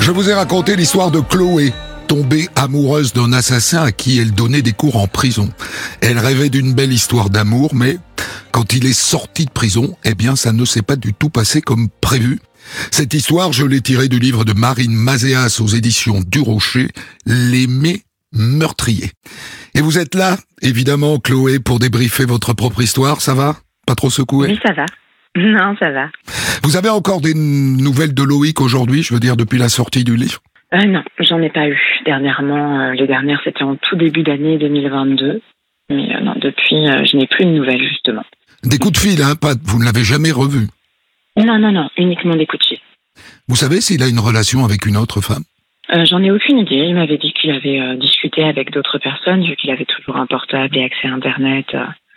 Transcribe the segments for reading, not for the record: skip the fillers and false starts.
Je vous ai raconté l'histoire de Chloé, tombée amoureuse d'un assassin à qui elle donnait des cours en prison. Elle rêvait d'une belle histoire d'amour, mais quand il est sorti de prison, eh bien ça ne s'est pas du tout passé comme prévu. Cette histoire, je l'ai tirée du livre de Marine Mazéas aux éditions du Rocher, L'Aimé meurtrier. Et vous êtes là, évidemment, Chloé, pour débriefer votre propre histoire, ça va ? Pas trop secoué ? Oui, ça va. Non, ça va. Vous avez encore des nouvelles de Loïc aujourd'hui, je veux dire, depuis la sortie du livre ? Non, j'en ai pas eu. Dernièrement, les dernières, c'était en tout début d'année 2022. Mais non, depuis, je n'ai plus de nouvelles, justement. Des coups de fil, hein, pas, vous ne l'avez jamais revu ? Non, uniquement des coups de fil. Vous savez s'il a une relation avec une autre femme ? J'en ai aucune idée. Il m'avait dit qu'il avait discuté avec d'autres personnes, vu qu'il avait toujours un portable et accès à Internet.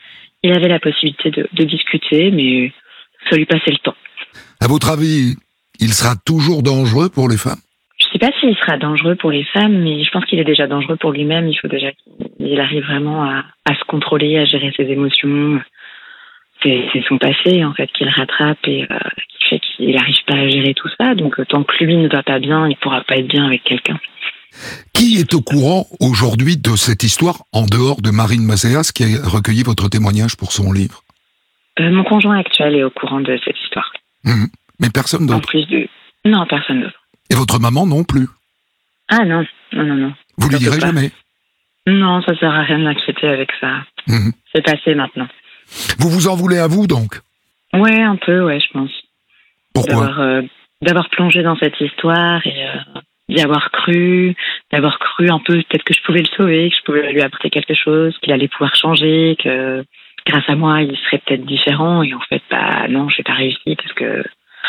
Il avait la possibilité de discuter, mais ça lui passait le temps. À votre avis, il sera toujours dangereux pour les femmes ? Je ne sais pas s'il sera dangereux pour les femmes, mais je pense qu'il est déjà dangereux pour lui-même. Il faut déjà qu'il arrive vraiment à se contrôler, à gérer ses émotions. C'est son passé, en fait, qu'il rattrape et qui fait qu'il n'arrive pas à gérer tout ça. Donc, tant que lui ne va pas bien, il ne pourra pas être bien avec quelqu'un. Qui est au courant aujourd'hui de cette histoire, en dehors de Marine Mazéas, qui a recueilli votre témoignage pour son livre ? Mon conjoint actuel est au courant de cette histoire. Mais personne En d'autre ? plus de... Non, personne d'autre. Et votre maman non plus ? Ah non. Vous lui direz pas. jamais ? Non, ça sert à rien de m'inquiéter avec ça. C'est passé maintenant. Vous vous en voulez à vous, donc ? Ouais, un peu, ouais, je pense. Pourquoi ? D'avoir plongé dans cette histoire et d'y avoir cru, d'avoir cru un peu peut-être que je pouvais le sauver, que je pouvais lui apporter quelque chose, qu'il allait pouvoir changer, que grâce à moi, il serait peut-être différent. Et en fait, non, j'ai pas réussi parce que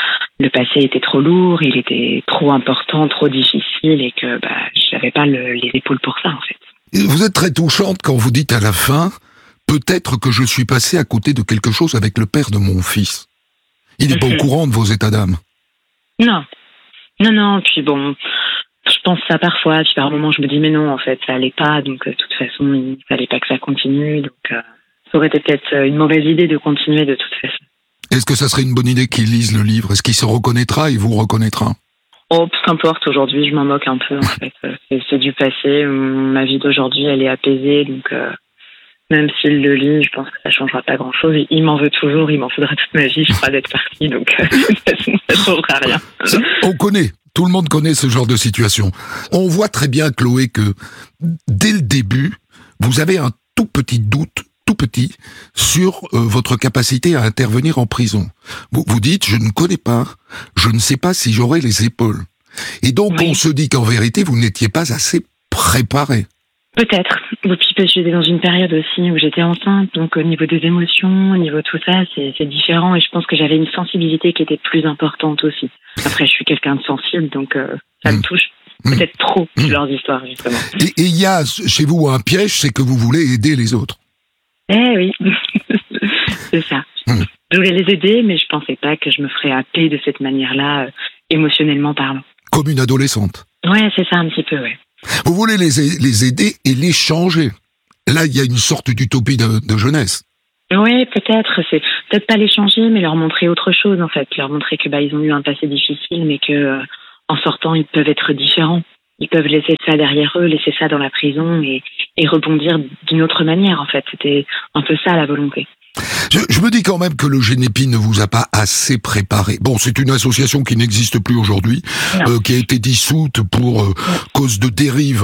le passé était trop lourd, il était trop important, trop difficile et que j'avais pas les épaules pour ça, en fait. Vous êtes très touchante quand vous dites à la fin « Peut-être que je suis passé à côté de quelque chose avec le père de mon fils ». Il n'est pas au courant de vos états d'âme. Non, puis bon, je pense ça parfois, puis par moments je me dis mais non, en fait, ça allait pas, donc de toute façon, il fallait pas que ça continue, donc ça aurait été peut-être une mauvaise idée de continuer de toute façon. Est-ce que ça serait une bonne idée qu'il lise le livre ? Est-ce qu'il se reconnaîtra et vous reconnaîtra ? Oh, peu importe, aujourd'hui, je m'en moque un peu, en fait. C'est du passé, ma vie d'aujourd'hui, elle est apaisée, donc même s'il le lit, je pense que ça changera pas grand-chose. Il m'en veut toujours, il m'en faudra toute ma vie, je crois, d'être parti, donc de toute façon, ça changera rien. On connaît, tout le monde connaît ce genre de situation. On voit très bien, Chloé, que dès le début, vous avez un tout petit doute, tout petit, sur votre capacité à intervenir en prison. Vous dites, je ne connais pas, je ne sais pas si j'aurai les épaules. Et donc, oui. On se dit qu'en vérité, vous n'étiez pas assez préparé. Peut-être. Et puis j'étais dans une période aussi où j'étais enceinte, donc au niveau des émotions, au niveau de tout ça, c'est différent. Et je pense que j'avais une sensibilité qui était plus importante aussi. Après, je suis quelqu'un de sensible, donc ça me touche peut-être trop leurs histoires, justement. Et il y a chez vous un piège, c'est que vous voulez aider les autres. Eh oui, c'est ça. Je voulais les aider, mais je pensais pas que je me ferais happer de cette manière-là, émotionnellement parlant. Comme une adolescente. Ouais, c'est ça un petit peu, ouais. Vous voulez les aider et les changer. Là, il y a une sorte d'utopie de jeunesse. Oui, peut-être. C'est peut-être pas les changer, mais leur montrer autre chose, en fait. Leur montrer que ils ont eu un passé difficile, mais que en sortant, ils peuvent être différents. Ils peuvent laisser ça derrière eux, laisser ça dans la prison et rebondir d'une autre manière, en fait. C'était un peu ça, la volonté. Je me dis quand même que le Génépi ne vous a pas assez préparé. Bon, c'est une association qui n'existe plus aujourd'hui, qui a été dissoute pour cause de dérives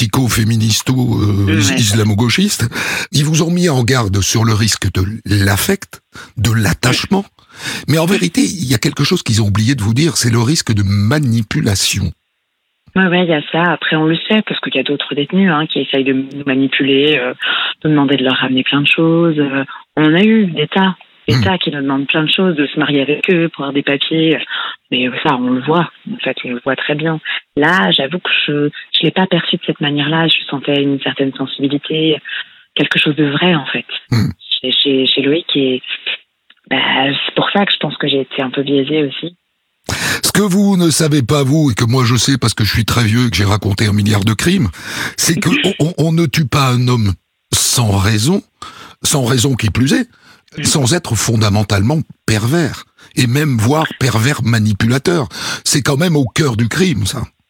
politico-féministo-islamo-gauchistes. Ils vous ont mis en garde sur le risque de l'affect, de l'attachement. Mais en vérité, il y a quelque chose qu'ils ont oublié de vous dire, c'est le risque de manipulation. Ouais, il y a ça. Après, on le sait, parce qu'il y a d'autres détenus qui essayent de nous manipuler, de demander de leur ramener plein de choses. On a eu des tas qui nous demandent plein de choses, de se marier avec eux, pour avoir des papiers. Mais ça, on le voit. En fait, on le voit très bien. Là, j'avoue que je l'ai pas perçu de cette manière-là. Je sentais une certaine sensibilité, quelque chose de vrai, en fait. Chez Loïc, et c'est pour ça que je pense que j'ai été un peu biaisée aussi. Ce que vous ne savez pas, vous, et que moi je sais parce que je suis très vieux et que j'ai raconté 1 milliard de crimes, c'est que on ne tue pas un homme sans raison qui plus est, sans être fondamentalement pervers, et même voire pervers manipulateur. C'est quand même au cœur du crime, ça.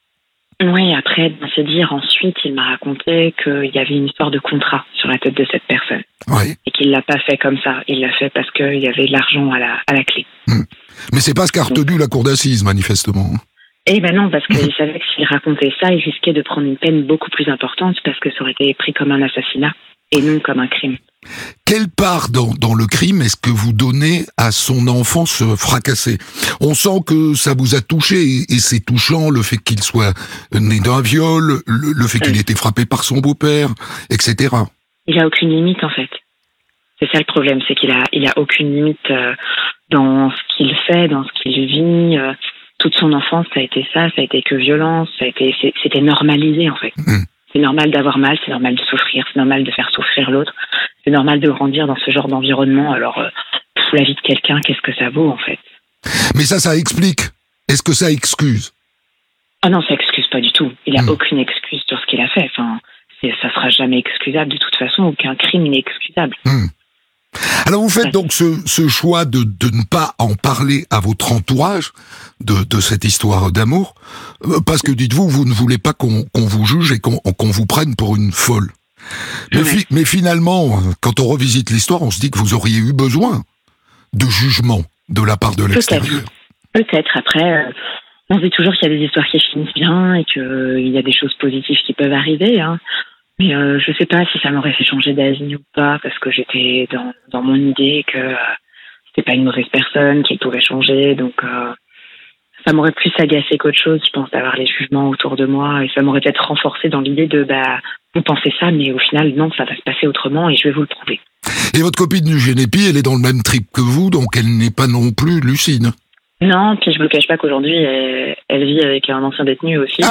Oui, après, dans ses dires, ensuite, il m'a raconté qu'il y avait une histoire de contrat sur la tête de cette personne. Oui. Et qu'il l'a pas fait comme ça. Il l'a fait parce qu'il y avait de l'argent à la clé. Mais c'est pas ce qu'a retenu la cour d'assises, manifestement. Eh ben non, parce qu'il savait que s'il racontait ça, il risquait de prendre une peine beaucoup plus importante parce que ça aurait été pris comme un assassinat et non comme un crime. Quelle part dans le crime est-ce que vous donnez à son enfance fracassée? On sent que ça vous a touché, et c'est touchant, le fait qu'il soit né d'un viol, le fait qu'il ait été frappé par son beau-père, etc. Il a aucune limite, en fait. C'est ça le problème, c'est qu'il a aucune limite dans ce qu'il fait, dans ce qu'il vit. Toute son enfance, ça a été ça a été que violence, c'était normalisé, en fait. C'est normal d'avoir mal, c'est normal de souffrir, c'est normal de faire souffrir l'autre, c'est normal de grandir dans ce genre d'environnement. Alors, la vie de quelqu'un, qu'est-ce que ça vaut, en fait? Mais ça explique. Est-ce que ça excuse? Ah non, ça excuse pas du tout. Il a aucune excuse sur ce qu'il a fait. Enfin, ça sera jamais excusable de toute façon. Aucun crime n'est excusable. Alors vous faites donc ce choix de ne pas en parler à votre entourage de cette histoire d'amour, parce que dites-vous, vous ne voulez pas qu'on vous juge et qu'on vous prenne pour une folle. Mais finalement, quand on revisite l'histoire, on se dit que vous auriez eu besoin de jugement de la part de l'extérieur. Peut-être. Après, on se dit toujours qu'il y a des histoires qui finissent bien et qu'il y a des choses positives qui peuvent arriver, hein. Mais je sais pas si ça m'aurait fait changer d'avis ou pas, parce que j'étais dans mon idée que c'était pas une mauvaise personne, qu'il pouvait changer. Donc ça m'aurait plus agacé qu'autre chose, je pense, d'avoir les jugements autour de moi, et ça m'aurait peut-être renforcé dans l'idée de vous pensez ça, mais au final non, ça va se passer autrement et je vais vous le prouver. Et votre copine du Genépi, elle est dans le même trip que vous, donc elle n'est pas non plus lucide. Non, puis je vous le cache pas qu'aujourd'hui, elle vit avec un ancien détenu aussi.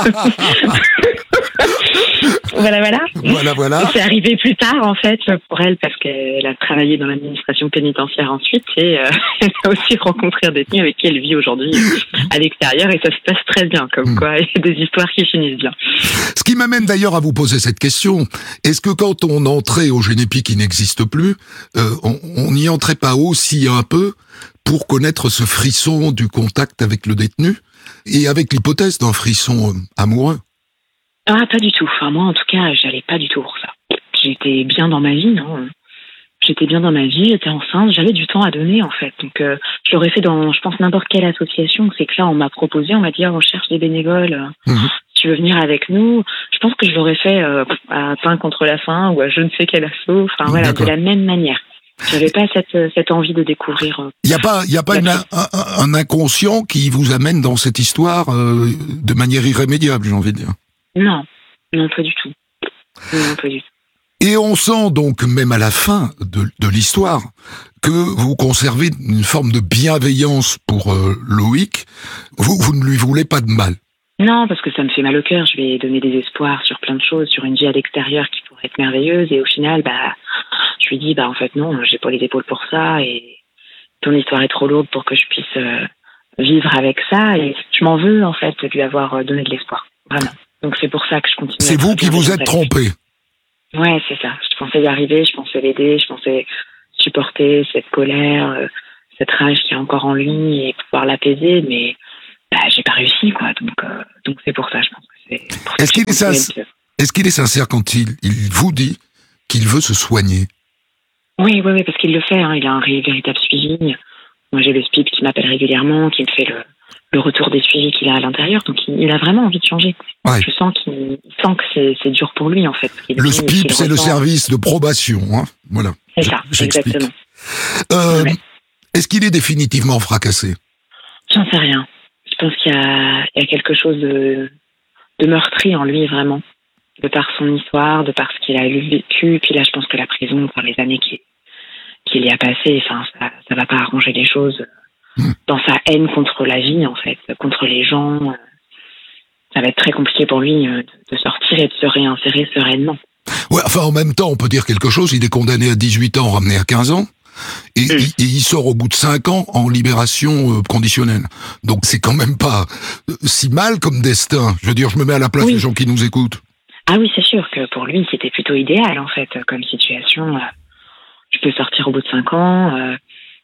Voilà. C'est arrivé plus tard, en fait, pour elle, parce qu'elle a travaillé dans l'administration pénitentiaire ensuite, et elle a aussi rencontré un détenu avec qui elle vit aujourd'hui à l'extérieur, et ça se passe très bien, comme quoi, il y a des histoires qui finissent bien. Ce qui m'amène d'ailleurs à vous poser cette question. Est-ce que quand on entrait au Genépi qui n'existe plus, on n'y entrait pas aussi un peu pour connaître ce frisson du contact avec le détenu, et avec l'hypothèse d'un frisson amoureux? Ah, pas du tout. Enfin, moi, en tout cas, j'allais pas du tout pour ça. J'étais bien dans ma vie, non. J'étais bien dans ma vie, j'étais enceinte, j'avais du temps à donner, en fait. Donc, je l'aurais fait dans, je pense, n'importe quelle association. C'est que là, on m'a proposé, on m'a dit, on cherche des bénévoles. Tu veux venir avec nous? Je pense que je l'aurais fait à Pain contre la faim ou à je ne sais quel asso. Enfin, voilà, de la même manière. J'avais pas cette envie de découvrir. Il y a pas un inconscient qui vous amène dans cette histoire de manière irrémédiable, j'ai envie de dire. Non, pas du tout. Non, pas du tout. Et on sent donc, même à la fin de l'histoire, que vous conservez une forme de bienveillance pour Loïc. Vous ne lui voulez pas de mal. Non, parce que ça me fait mal au cœur. Je vais donner des espoirs sur plein de choses, sur une vie à l'extérieur qui pourrait être merveilleuse. Et au final, je lui dis, en fait, non, j'ai pas les épaules pour ça. Et ton histoire est trop lourde pour que je puisse vivre avec ça. Et je m'en veux, en fait, de lui avoir donné de l'espoir. Vraiment. Donc c'est pour ça que je continue. C'est vous qui vous êtes trompé. Ouais, c'est ça. Je pensais y arriver, je pensais l'aider, je pensais supporter cette colère, cette rage qui est encore en lui et pouvoir l'apaiser, mais j'ai pas réussi, quoi. Donc c'est pour ça, je pense que c'est pour ça. Est-ce qu'il est sincère quand il vous dit qu'il veut se soigner? Oui, parce qu'il le fait, hein. Il a un véritable suivi. Moi, j'ai le SPIP qui m'appelle régulièrement, qui me fait le retour des suivis qu'il a à l'intérieur, donc il a vraiment envie de changer. Ouais. Je sens qu'il sent que c'est dur pour lui, en fait. Le SPIP, c'est le service de probation, hein. Voilà. C'est ça, exactement. Est-ce qu'il est définitivement fracassé? J'en sais rien. Je pense qu'il y a quelque chose de meurtri en lui, vraiment. De par son histoire, de par ce qu'il a vécu. Puis là, je pense que la prison, par les années qu'il y a passées, ça va pas arranger les choses. Dans sa haine contre la vie, en fait, contre les gens, ça va être très compliqué pour lui de sortir et de se réinsérer sereinement. Ouais, enfin, en même temps, on peut dire quelque chose, il est condamné à 18 ans, ramené à 15 ans, et il sort au bout de 5 ans en libération conditionnelle. Donc c'est quand même pas si mal comme destin. Je veux dire, je me mets à la place des gens qui nous écoutent. Ah oui, c'est sûr que pour lui, c'était plutôt idéal, en fait, comme situation. Je peux sortir au bout de 5 ans...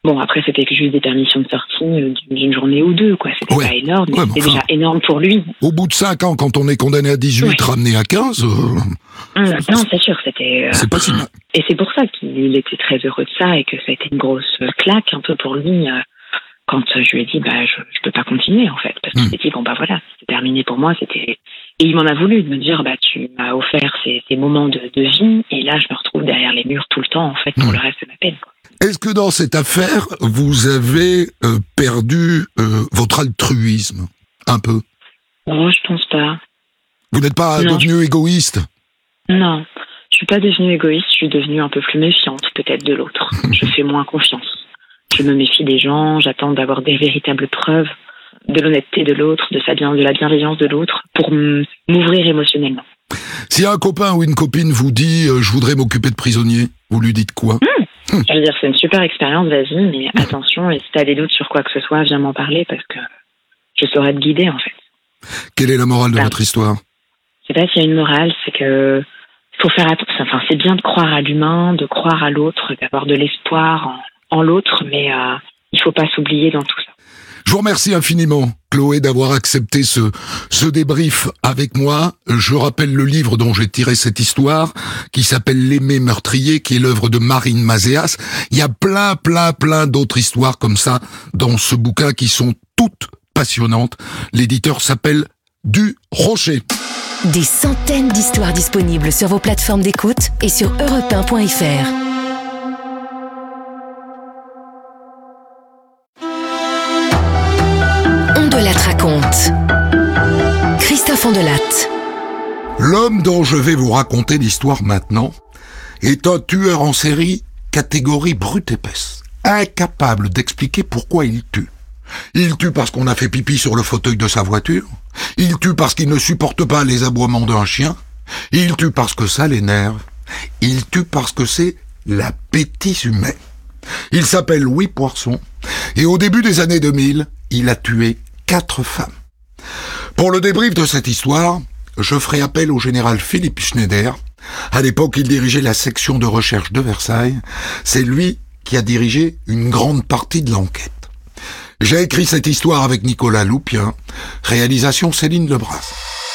Bon, après, c'était juste des permissions de sortie d'une journée ou deux, quoi. C'était pas énorme, mais c'était déjà énorme pour lui. Au bout de 5 ans, quand on est condamné à 18, ramené à 15... non, c'est sûr, c'était... c'est pas si mal. Et c'est pour ça qu'il était très heureux de ça et que ça a été une grosse claque un peu pour lui quand je lui ai dit, je peux pas continuer, en fait. Parce qu'il s'est dit, voilà, c'est terminé pour moi, c'était... Et il m'en a voulu de me dire, tu m'as offert ces moments de vie, et là, je me retrouve derrière les murs tout le temps, en fait, pour le reste de ma peine, quoi. Est-ce que dans cette affaire, vous avez perdu votre altruisme, un peu? Non, je pense pas. Vous n'êtes pas devenu égoïste? Non, je suis pas devenue égoïste, je suis devenue un peu plus méfiante, peut-être, de l'autre. Je fais moins confiance. Je me méfie des gens, j'attends d'avoir des véritables preuves de l'honnêteté de l'autre, de la bienveillance de l'autre, pour m'ouvrir émotionnellement. Si un copain ou une copine vous dit « je voudrais m'occuper de prisonniers », vous lui dites quoi? Je veux dire, c'est une super expérience, vas-y, mais attention, et si t'as des doutes sur quoi que ce soit, viens m'en parler, parce que je saurais te guider, en fait. Quelle est la morale de votre histoire? Je sais pas s'il y a une morale, c'est que faut faire attention. Enfin, c'est bien de croire à l'humain, de croire à l'autre, d'avoir de l'espoir en l'autre, mais il faut pas s'oublier dans tout ça. Je vous remercie infiniment, Chloé, d'avoir accepté ce débrief avec moi. Je rappelle le livre dont j'ai tiré cette histoire, qui s'appelle L'Aimé meurtrier, qui est l'œuvre de Marine Mazéas. Il y a plein d'autres histoires comme ça dans ce bouquin qui sont toutes passionnantes. L'éditeur s'appelle Du Rocher. Des centaines d'histoires disponibles sur vos plateformes d'écoute et sur europe1.fr. Ondelatte raconte. Christophe Ondelatte. L'homme dont je vais vous raconter l'histoire maintenant est un tueur en série catégorie brute épaisse, incapable d'expliquer pourquoi il tue. Il tue parce qu'on a fait pipi sur le fauteuil de sa voiture, il tue parce qu'il ne supporte pas les aboiements d'un chien, il tue parce que ça l'énerve, il tue parce que c'est la bêtise humaine. Il s'appelle Louis Poisson, et au début des années 2000, il a tué 4 femmes. Pour le débrief de cette histoire, je ferai appel au général Philippe Schneider. À l'époque, il dirigeait la section de recherche de Versailles. C'est lui qui a dirigé une grande partie de l'enquête. J'ai écrit cette histoire avec Nicolas Loupien. Réalisation Céline Lebras.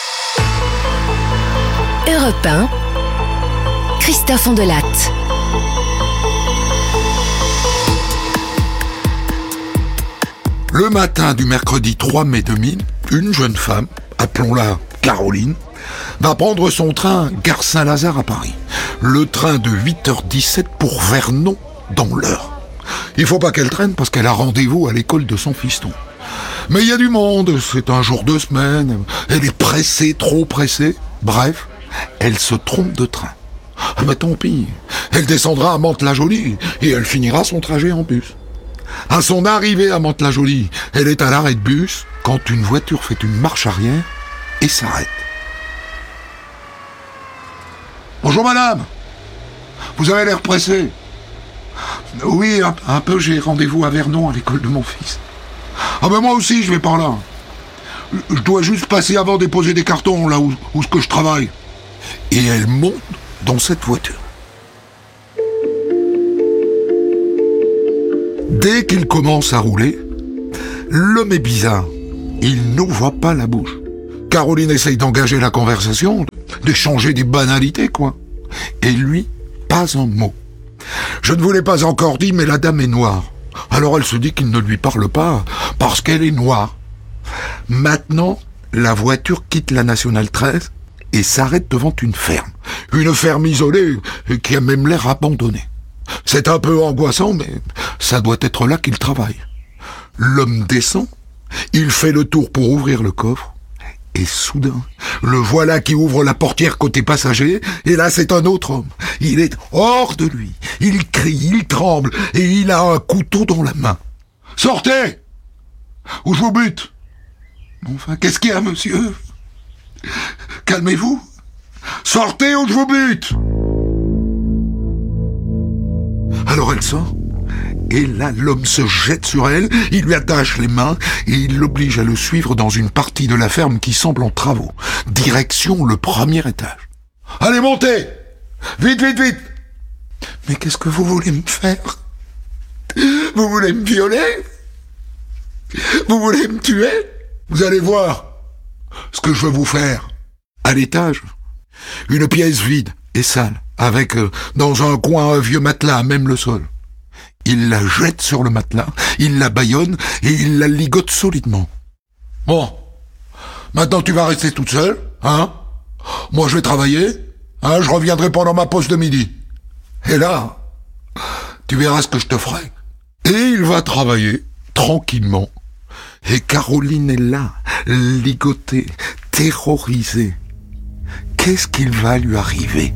Europe 1, Christophe Ondelatte. Le matin du mercredi 3 mai 2000, une jeune femme, appelons-la Caroline, va prendre son train gare Saint-Lazare à Paris. Le train de 8h17 pour Vernon dans l'heure. Il faut pas qu'elle traîne parce qu'elle a rendez-vous à l'école de son fiston. Mais il y a du monde, c'est un jour de semaine, elle est pressée, trop pressée. Bref, elle se trompe de train. Ah mais tant pis, elle descendra à Mantes-la-Jolie et elle finira son trajet en bus. À son arrivée à Mantes-la-Jolie, elle est à l'arrêt de bus quand une voiture fait une marche arrière et s'arrête. Bonjour madame, vous avez l'air pressée. Oui, un peu, j'ai rendez-vous à Vernon à l'école de mon fils. Ah ben moi aussi je vais par là. Je dois juste passer avant déposer des cartons là où ce que je travaille. Et elle monte dans cette voiture. Dès qu'il commence à rouler, l'homme est bizarre. Il n'ouvre pas la bouche. Caroline essaye d'engager la conversation, d'échanger des banalités, quoi. Et lui, pas un mot. Je ne vous l'ai pas encore dit, mais la dame est noire. Alors elle se dit qu'il ne lui parle pas, parce qu'elle est noire. Maintenant, la voiture quitte la Nationale 13 et s'arrête devant une ferme. Une ferme isolée qui a même l'air abandonnée. C'est un peu angoissant, mais ça doit être là qu'il travaille. L'homme descend, il fait le tour pour ouvrir le coffre, et soudain, le voilà qui ouvre la portière côté passager, et là c'est un autre homme. Il est hors de lui, il crie, il tremble, et il a un couteau dans la main. « Sortez ! Ou je vous bute !» Enfin, qu'est-ce qu'il y a, monsieur ? Calmez-vous. Sortez ou je vous bute ! Alors elle sort, et là l'homme se jette sur elle, il lui attache les mains, et il l'oblige à le suivre dans une partie de la ferme qui semble en travaux. Direction le premier étage. « Allez, montez ! Vite, vite, vite !»« Mais qu'est-ce que vous voulez me faire ? Vous voulez me violer? Vous voulez me tuer? Vous allez voir ce que je veux vous faire. À l'étage, une pièce vide et sale, avec dans un coin un vieux matelas à même le sol. Il la jette sur le matelas, il la bâillonne et il la ligote solidement. Bon, maintenant tu vas rester toute seule, hein? Moi je vais travailler, hein? Je reviendrai pendant ma pause de midi. Et là, tu verras ce que je te ferai. Et il va travailler, tranquillement. Et Caroline est là, ligotée, terrorisée. Qu'est-ce qu'il va lui arriver?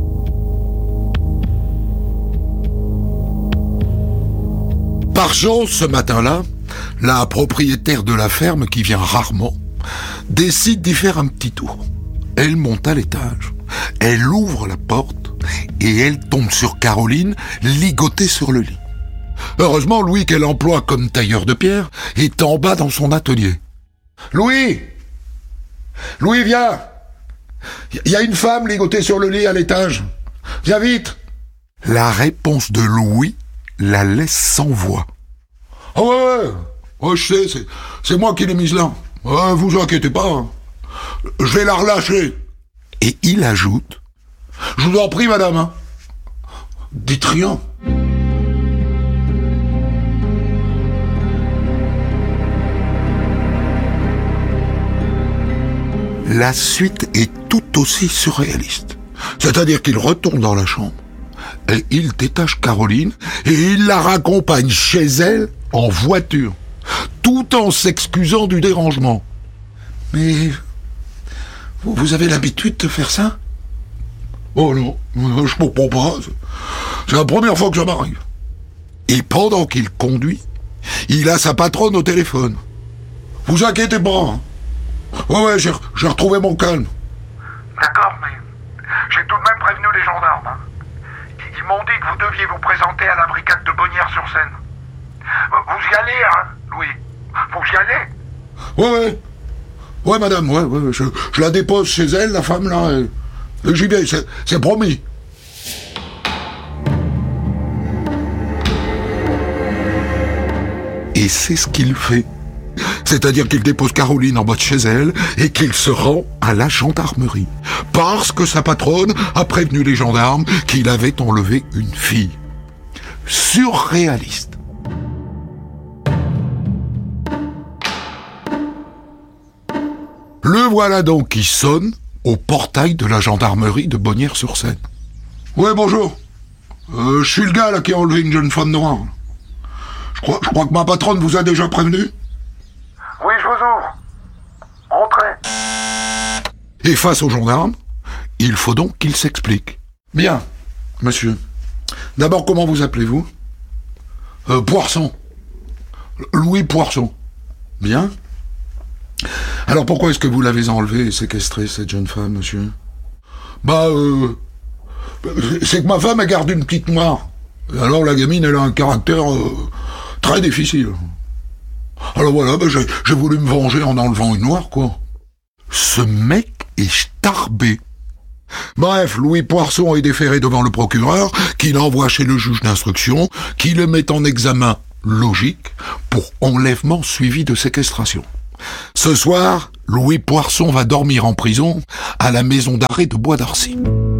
Par chance, ce matin-là, la propriétaire de la ferme, qui vient rarement, décide d'y faire un petit tour. Elle monte à l'étage, elle ouvre la porte et elle tombe sur Caroline, ligotée sur le lit. Heureusement, Louis, qu'elle emploie comme tailleur de pierre, est en bas dans son atelier. « Louis! Louis, viens! Il y a une femme ligotée sur le lit à l'étage. Viens vite! » La réponse de Louis la laisse sans voix. « Ah ouais, je sais, c'est moi qui l'ai mise là. Vous inquiétez pas. Hein. Je vais la relâcher. » Et il ajoute, « Je vous en prie, madame. Hein. Dites rien. » La suite est tout aussi surréaliste. C'est-à-dire qu'il retourne dans la chambre, et il détache Caroline, et il la raccompagne chez elle en voiture, tout en s'excusant du dérangement. Mais vous avez l'habitude de faire ça? Oh non, je comprends pas. C'est la première fois que ça m'arrive. Et pendant qu'il conduit, il a sa patronne au téléphone. Vous inquiétez pas, hein. Ouais, j'ai retrouvé mon calme. D'accord, mais j'ai tout de même prévenu les gendarmes. Hein. Ils m'ont dit que vous deviez vous présenter à la brigade de Bonnières-sur-Seine. Vous y allez, hein, Louis? Vous y allez? Ouais. Ouais, madame, ouais. Je la dépose chez elle, la femme, là. Et j'y vais, c'est promis. Et c'est ce qu'il fait. C'est-à-dire qu'il dépose Caroline en bas de chez elle et qu'il se rend à la gendarmerie. Parce que sa patronne a prévenu les gendarmes qu'il avait enlevé une fille. Surréaliste. Le voilà donc qui sonne au portail de la gendarmerie de Bonnières-sur-Seine. « Ouais, bonjour. Je suis le gars là qui a enlevé une jeune femme noire. Je crois que ma patronne vous a déjà prévenu. » Oui, je vous ouvre. Entrez. Et face aux gendarmes, il faut donc qu'il s'explique. Bien, monsieur. D'abord, comment vous appelez-vous? Poisson. Louis Poisson. Bien. Alors pourquoi est-ce que vous l'avez enlevée et séquestrée, cette jeune femme, monsieur? C'est que ma femme, elle garde une petite noire. Et alors la gamine, elle a un caractère très difficile. Alors voilà, j'ai voulu me venger en enlevant une noire, quoi. Ce mec est starbé. Bref, Louis Poisson est déféré devant le procureur, qui l'envoie chez le juge d'instruction, qui le met en examen logique pour enlèvement suivi de séquestration. Ce soir, Louis Poisson va dormir en prison à la maison d'arrêt de Bois d'Arcy.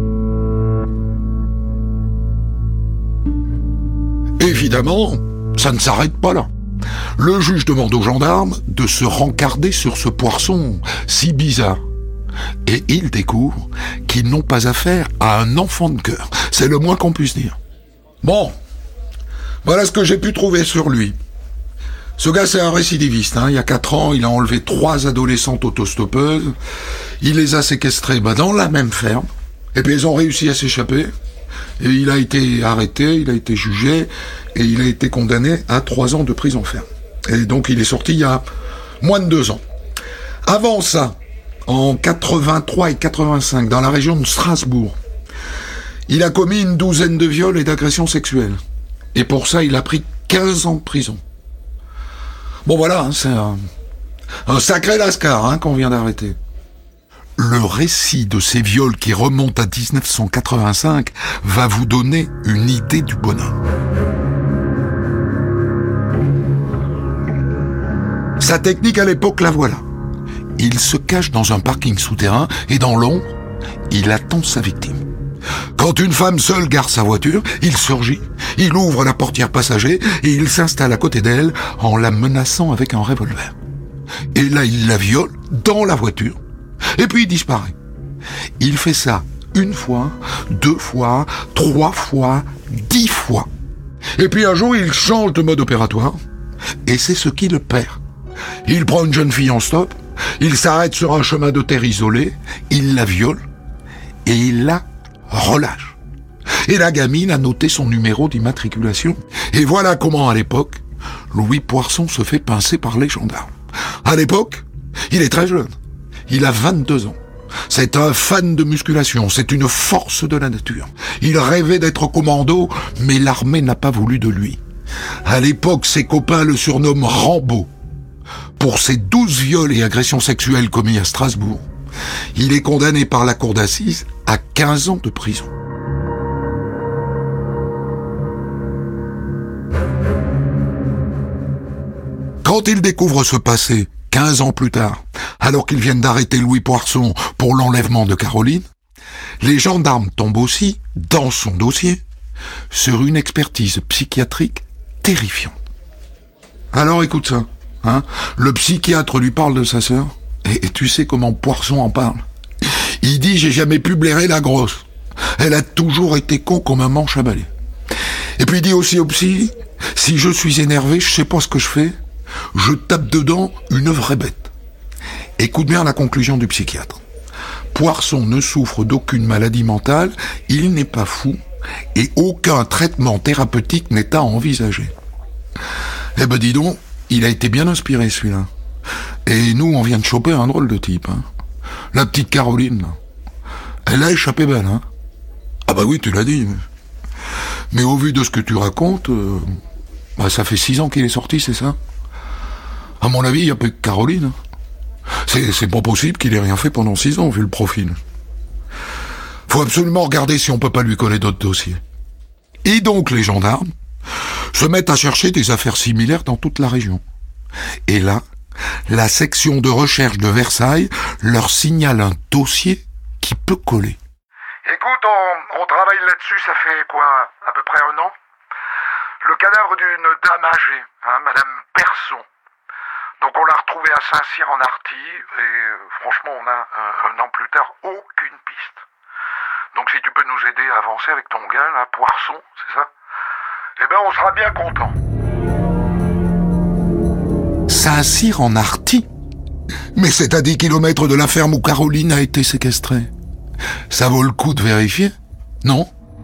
Évidemment, ça ne s'arrête pas là. Le juge demande aux gendarmes de se rencarder sur ce Poisson si bizarre. Et ils découvrent qu'ils n'ont pas affaire à un enfant de cœur. C'est le moins qu'on puisse dire. Bon, voilà ce que j'ai pu trouver sur lui. Ce gars, c'est un récidiviste. Il y a 4 ans, il a enlevé 3 adolescentes autostoppeuses. Il les a séquestrées dans la même ferme. Et puis, ils ont réussi à s'échapper. Et il a été arrêté, il a été jugé, et il a été condamné à 3 ans de prison ferme. Et donc, il est sorti il y a moins de 2 ans. Avant ça, en 83 et 85, dans la région de Strasbourg, il a commis une 12aine de viols et d'agressions sexuelles. Et pour ça, il a pris 15 ans de prison. Bon voilà, c'est un sacré lascar qu'on vient d'arrêter. Le récit de ces viols qui remonte à 1985 va vous donner une idée du bonhomme. Sa technique à l'époque, la voilà. Il se cache dans un parking souterrain et dans l'ombre, il attend sa victime. Quand une femme seule gare sa voiture, il surgit, il ouvre la portière passager et il s'installe à côté d'elle en la menaçant avec un revolver. Et là, il la viole dans la voiture et puis il disparaît. Il fait ça 1 fois, 2 fois, 3 fois, 10 fois. Et puis un jour, il change de mode opératoire et c'est ce qui le perd. Il prend une jeune fille en stop, il s'arrête sur un chemin de terre isolé, il la viole et il la relâche. Et la gamine a noté son numéro d'immatriculation. Et voilà comment, à l'époque, Louis Poirson se fait pincer par les gendarmes. À l'époque, il est très jeune. Il a 22 ans. C'est un fan de musculation, c'est une force de la nature. Il rêvait d'être commando, mais l'armée n'a pas voulu de lui. À l'époque, ses copains le surnomment Rambo. Pour ses 12 viols et agressions sexuelles commis à Strasbourg, il est condamné par la cour d'assises à 15 ans de prison. Quand il découvre ce passé, 15 ans plus tard, alors qu'ils viennent d'arrêter Louis Poirson pour l'enlèvement de Caroline, les gendarmes tombent aussi, dans son dossier, sur une expertise psychiatrique terrifiante. Alors écoute ça, hein. Le psychiatre lui parle de sa sœur, et tu sais comment Poirson en parle. Il dit « J'ai jamais pu blairer la grosse. Elle a toujours été con comme un manche à balai. » Et puis il dit aussi au psy « Si je suis énervé, je sais pas ce que je fais. Je tape dedans une vraie bête. » Écoute bien la conclusion du psychiatre. Poirson ne souffre d'aucune maladie mentale, il n'est pas fou, et aucun traitement thérapeutique n'est à envisager. Eh ben dis donc, il a été bien inspiré celui-là. Et nous, on vient de choper un drôle de type. Hein. La petite Caroline, là. Elle a échappé belle, hein. Ah bah oui, tu l'as dit. Mais au vu de ce que tu racontes, ça fait 6 ans qu'il est sorti, c'est ça? À mon avis, il n'y a pas que Caroline. C'est pas possible qu'il ait rien fait pendant 6 ans, vu le profil. Faut absolument regarder si on peut pas lui coller d'autres dossiers. Et donc les gendarmes se mettent à chercher des affaires similaires dans toute la région. Et là, la section de recherche de Versailles leur signale un dossier qui peut coller. Écoute, on travaille là-dessus, ça fait quoi, à peu près 1 an? Le cadavre d'une dame âgée, Madame Persson. Donc on l'a retrouvée à Saint-Cyr-en-Arty, et franchement, on a, 1 an plus tard, aucune piste. Donc si tu peux nous aider à avancer avec ton gars, là, Poirson, c'est ça? Eh ben, on sera bien content. Saint-Cyr-en-Arty? Mais c'est à 10 kilomètres de la ferme où Caroline a été séquestrée. Ça vaut le coup de vérifier, non?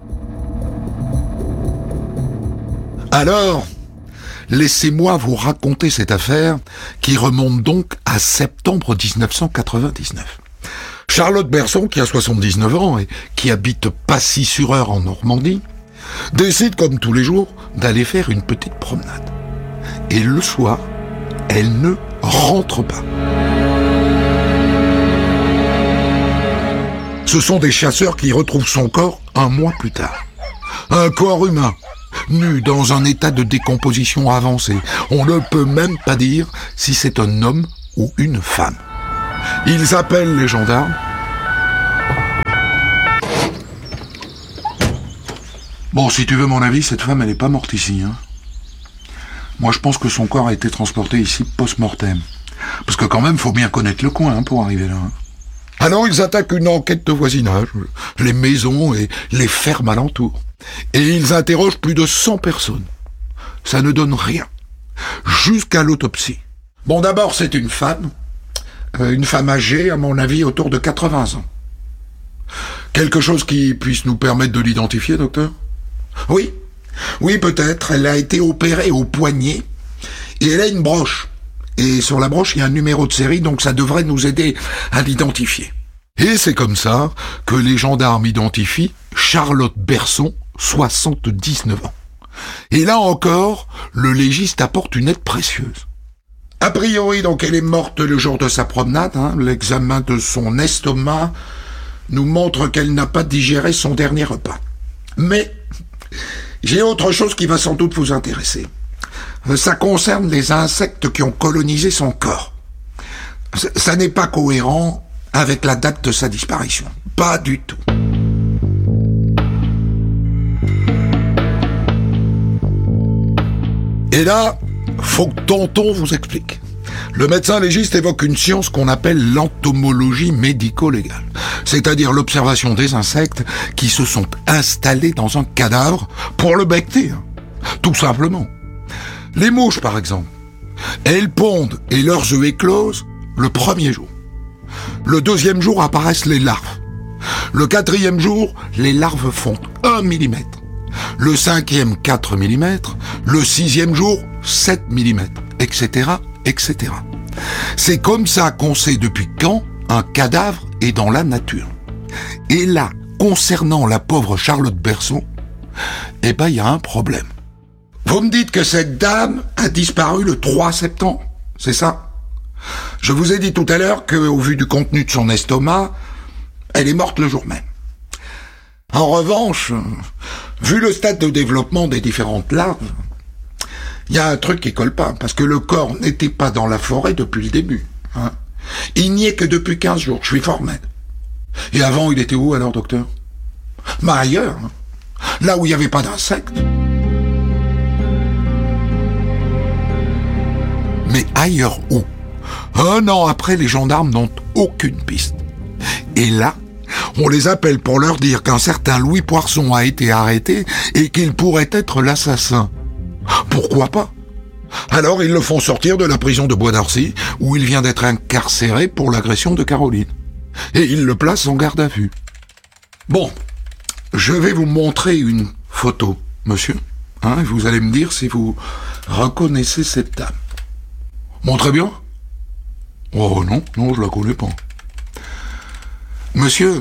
Alors, laissez-moi vous raconter cette affaire qui remonte donc à septembre 1999. Charlotte Berson, qui a 79 ans et qui habite Passy-sur-Eure en Normandie, décide comme tous les jours d'aller faire une petite promenade. Et le soir, elle ne rentre pas. Ce sont des chasseurs qui retrouvent son corps 1 mois plus tard. Un corps humain, nu dans un état de décomposition avancée. On ne peut même pas dire si c'est un homme ou une femme. Ils appellent les gendarmes. Bon, si tu veux mon avis, cette femme, elle n'est pas morte ici. Hein. Moi, je pense que son corps a été transporté ici post-mortem. Parce que quand même, faut bien connaître le coin pour arriver là. Hein. Alors, ils attaquent une enquête de voisinage, les maisons et les fermes alentours. Et ils interrogent plus de 100 personnes. Ça ne donne rien. Jusqu'à l'autopsie. Bon, d'abord, c'est une femme âgée, à mon avis, autour de 80 ans. Quelque chose qui puisse nous permettre de l'identifier, docteur? Oui, peut-être. Elle a été opérée au poignet et elle a une broche. Et sur la broche, il y a un numéro de série, donc ça devrait nous aider à l'identifier. Et c'est comme ça que les gendarmes identifient Charlotte Berson, 79 ans. Et là encore, le légiste apporte une aide précieuse. A priori, donc, elle est morte le jour de sa promenade. L'examen de son estomac nous montre qu'elle n'a pas digéré son dernier repas. Mais j'ai autre chose qui va sans doute vous intéresser. Ça concerne les insectes qui ont colonisé son corps. Ça n'est pas cohérent avec la date de sa disparition. Pas du tout. Et là, faut que tonton vous explique. Le médecin légiste évoque une science qu'on appelle l'entomologie médico-légale, c'est-à-dire l'observation des insectes qui se sont installés dans un cadavre pour le becter, tout simplement. Les mouches, par exemple, elles pondent et leurs œufs éclosent le premier jour. Le deuxième jour apparaissent les larves. Le quatrième jour, les larves font 1 mm. Le cinquième, 4 mm. Le sixième jour, 7 mm, etc., etc. C'est comme ça qu'on sait depuis quand un cadavre est dans la nature. Et là, concernant la pauvre Charlotte Berson, eh ben, il y a un problème. Vous me dites que cette dame a disparu le 3 septembre, c'est ça? Je vous ai dit tout à l'heure qu'au vu du contenu de son estomac, elle est morte le jour même. En revanche, vu le stade de développement des différentes larves, il y a un truc qui colle pas, parce que le corps n'était pas dans la forêt depuis le début. Il n'y est que depuis 15 jours, je suis formel. Et avant, il était où alors, docteur? Ailleurs, là où il n'y avait pas d'insectes. Mais ailleurs où? 1 an après, les gendarmes n'ont aucune piste. Et là, on les appelle pour leur dire qu'un certain Louis Poisson a été arrêté et qu'il pourrait être l'assassin. Pourquoi pas? Alors ils le font sortir de la prison de Bois d'Arcy, où il vient d'être incarcéré pour l'agression de Caroline. Et ils le placent en garde à vue. Bon, je vais vous montrer une photo, monsieur. Vous allez me dire si vous reconnaissez cette dame. Montrez bien. Oh non, je la connais pas. Monsieur,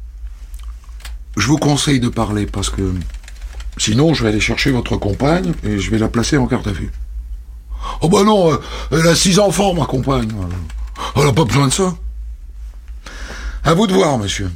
je vous conseille de parler parce que sinon je vais aller chercher votre compagne et je vais la placer en garde à vue. Oh bah non, elle a 6 enfants, ma compagne. Elle n'a pas besoin de ça. À vous de voir, monsieur.